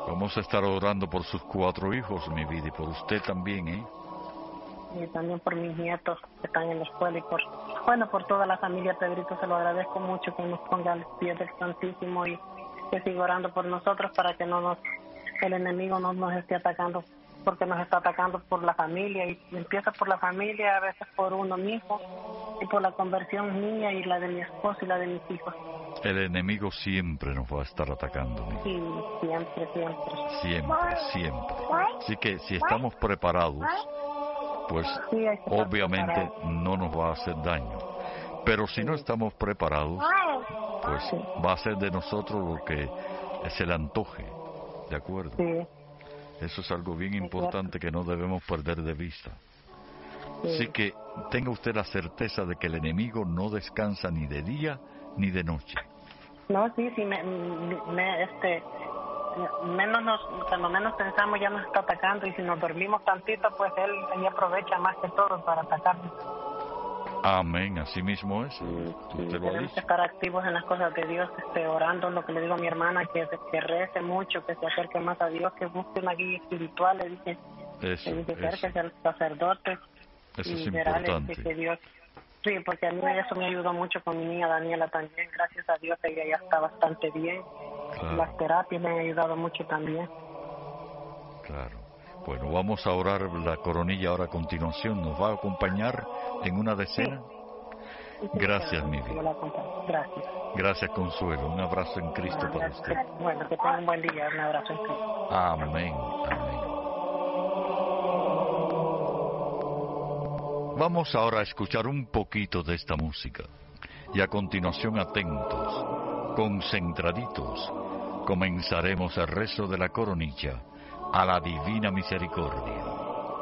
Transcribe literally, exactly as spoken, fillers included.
Vamos a estar orando por sus cuatro hijos, mi vida, y por usted también, ¿eh? Y también por mis nietos que están en la escuela y por, bueno, por toda la familia, Pedrito, se lo agradezco mucho que nos ponga al pie del Santísimo y que siga orando por nosotros para que no nos, el enemigo no nos esté atacando, porque nos está atacando por la familia y empieza por la familia, a veces por uno mismo y por la conversión mía y la de mi esposo y la de mis hijos. El enemigo siempre nos va a estar atacando, mi vida. Sí, siempre, siempre. Siempre, siempre. Así que si estamos preparados, pues Sí, hay que estar obviamente preparados. no nos va a hacer daño. Pero si no estamos preparados, pues Sí. va a ser de nosotros lo que se le antoje, ¿de acuerdo? Sí, Eso es algo bien de importante que no debemos perder de vista. sí. Así que tenga usted la certeza de que el enemigo no descansa ni de día ni de noche. No, sí, sí, me, me, este, menos nos, cuando menos pensamos ya nos está atacando y si nos dormimos tantito, pues él, él aprovecha más que todo para atacarnos. Amén, así mismo es. Sí, Usted lo ha tenemos que dicho. estar activos en las cosas de Dios, este, orando, lo que le digo a mi hermana, que, que rece mucho, que se acerque más a Dios, que busque una guía espiritual, le dije, Eso, le dije, eso, acérquese al sacerdote eso y es verá, le importante. dije que Dios. Sí, porque a mí eso me ayudó mucho con mi niña Daniela también, gracias a Dios ella ya está bastante bien. Claro, Las terapias me han ayudado mucho también. claro. Bueno, vamos a orar la coronilla ahora a continuación. ¿Nos va a acompañar en una decena? Sí, sí, Gracias, sí, mi yo vida. la acompaño. Gracias. Gracias, Consuelo. Un abrazo en Cristo para Gracias. usted. Bueno, que tenga un buen día, un abrazo en Cristo. Amén, amén. Vamos ahora a escuchar un poquito de esta música. Y a continuación, atentos, concentraditos, comenzaremos el rezo de la coronilla a la Divina Misericordia.